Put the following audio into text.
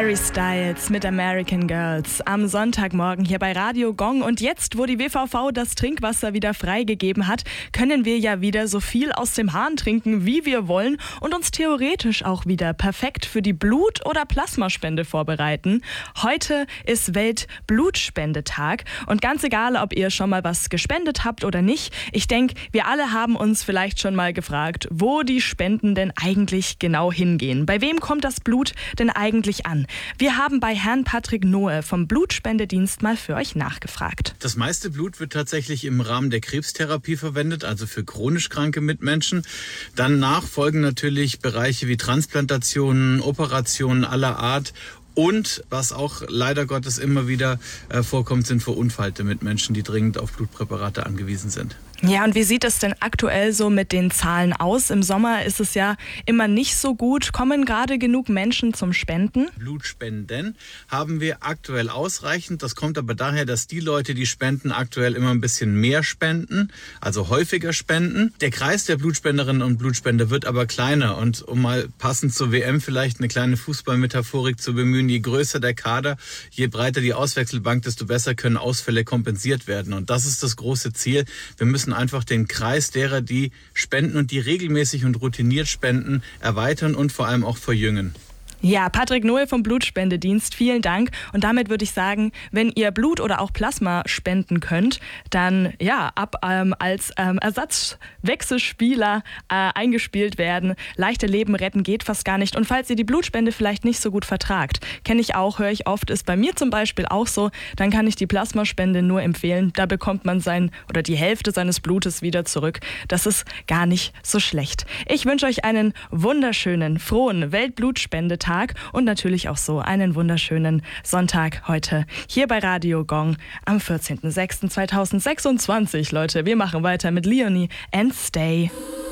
Harry Styles mit American Girls am Sonntagmorgen hier bei Radio Gong. Und jetzt, wo die WVV das Trinkwasser wieder freigegeben hat, können wir ja wieder so viel aus dem Hahn trinken, wie wir wollen und uns theoretisch auch wieder perfekt für die Blut- oder Plasmaspende vorbereiten. Heute ist Weltblutspendetag und ganz egal, ob ihr schon mal was gespendet habt oder nicht, ich denke, wir alle haben uns vielleicht schon mal gefragt, wo die Spenden denn eigentlich genau hingehen. Bei wem kommt das Blut denn eigentlich an? Wir haben bei Herrn Patrick Noe vom Blutspendedienst mal für euch nachgefragt. Das meiste Blut wird tatsächlich im Rahmen der Krebstherapie verwendet, also für chronisch kranke Mitmenschen. Danach folgen natürlich Bereiche wie Transplantationen, Operationen aller Art. Und was auch leider Gottes immer wieder vorkommt, sind verunfallte Mitmenschen, die dringend auf Blutpräparate angewiesen sind. Ja, und wie sieht es denn aktuell so mit den Zahlen aus? Im Sommer ist es ja immer nicht so gut. Kommen gerade genug Menschen zum Spenden? Blutspenden haben wir aktuell ausreichend. Das kommt aber daher, dass die Leute, die spenden, aktuell immer ein bisschen mehr spenden, also häufiger spenden. Der Kreis der Blutspenderinnen und Blutspender wird aber kleiner. Und um mal passend zur WM vielleicht eine kleine Fußballmetaphorik zu bemühen, je größer der Kader, je breiter die Auswechselbank, desto besser können Ausfälle kompensiert werden. Und das ist das große Ziel. Wir müssen einfach den Kreis derer, die spenden und die regelmäßig und routiniert spenden, erweitern und vor allem auch verjüngen. Ja, Patrick Noe vom Blutspendedienst, vielen Dank. Und damit würde ich sagen, wenn ihr Blut oder auch Plasma spenden könnt, dann ja, als Ersatzwechselspieler eingespielt werden. Leichte Leben retten geht fast gar nicht. Und falls ihr die Blutspende vielleicht nicht so gut vertragt, kenne ich auch, höre ich oft, ist bei mir zum Beispiel auch so, dann kann ich die Plasmaspende nur empfehlen. Da bekommt man die Hälfte seines Blutes wieder zurück. Das ist gar nicht so schlecht. Ich wünsche euch einen wunderschönen, frohen Weltblutspendetag. Und natürlich auch so einen wunderschönen Sonntag heute hier bei Radio Gong am 14.06.2026. Leute, wir machen weiter mit Leonie and Stay.